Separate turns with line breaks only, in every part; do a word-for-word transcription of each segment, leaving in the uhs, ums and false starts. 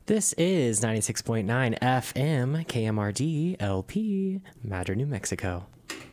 This is ninety-six point nine F M K M R D L P, Madrid, New Mexico.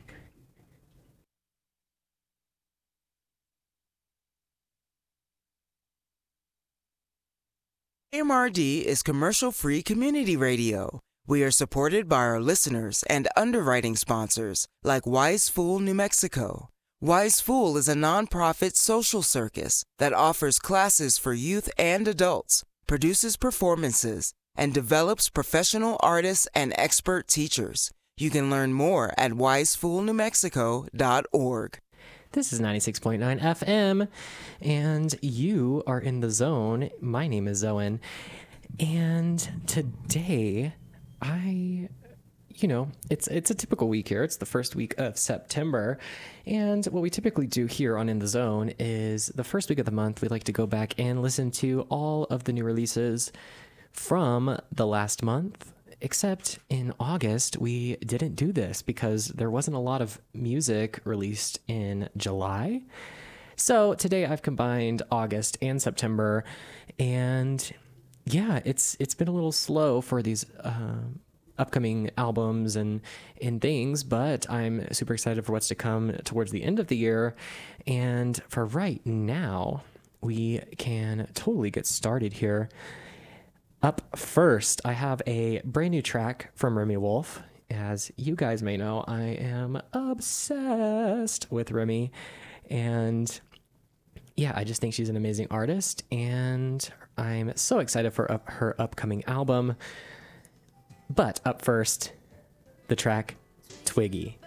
K M R D is commercial-free community radio. We are supported by our listeners and underwriting sponsors like Wise Fool New Mexico. Wise Fool is a nonprofit social circus that offers classes for youth and adults, produces performances, and develops professional artists and expert teachers. You can learn more at wise fool new mexico dot org.
This is ninety-six point nine F M, and you are in the zone. My name is Zoen, and today, I, you know, it's it's a typical week here. It's the first week of September, and what we typically do here on In the Zone is the first week of the month, we like to go back and listen to all of the new releases from the last month. Except in August, we didn't do this because there wasn't a lot of music released in July. So today I've combined August and September, and yeah, it's it's been a little slow for these uh, upcoming albums and and things, but I'm super excited for what's to come towards the end of the year. And for right now, we can totally get started here. Up first, I have a brand new track from Remi Wolf. As you guys may know, I am obsessed with Remi. And yeah, I just think she's an amazing artist. And I'm so excited for up her upcoming album. But up first, the track Twiggy.